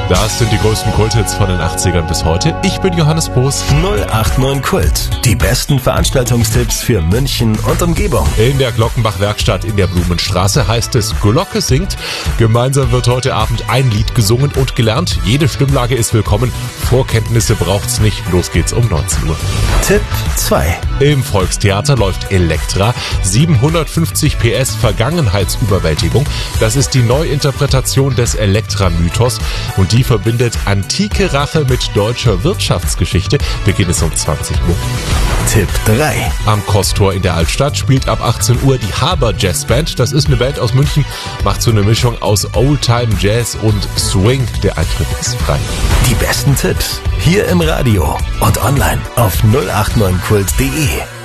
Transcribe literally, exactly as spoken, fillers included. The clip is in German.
Das sind die größten Kulthits von den achtzigern bis heute. Ich bin Johannes Boos. null acht neun Kult. Die besten Veranstaltungstipps für München und Umgebung. In der Glockenbach-Werkstatt in der Blumenstraße heißt es Glocke singt. Gemeinsam wird heute Abend ein Lied gesungen und gelernt. Jede Stimmlage ist willkommen. Vorkenntnisse braucht's nicht. Los geht's um neunzehn Uhr. Tipp zwei. Im Volkstheater läuft Elektra. siebenhundertfünfzig P S Vergangenheitsüberwältigung. Das ist die Neuinterpretation des Elektra-Mythos. Und die verbindet antike Rache mit deutscher Wirtschaftsgeschichte. Beginn ist um zwanzig Uhr. Tipp drei. Am Kosttor in der Altstadt spielt ab achtzehn Uhr die Haber Jazz Band. Das ist eine Band aus München, macht so eine Mischung aus Oldtime Jazz und Swing. Der Eintritt ist frei. Die besten Tipps hier im Radio und online auf null acht neun kult punkt de.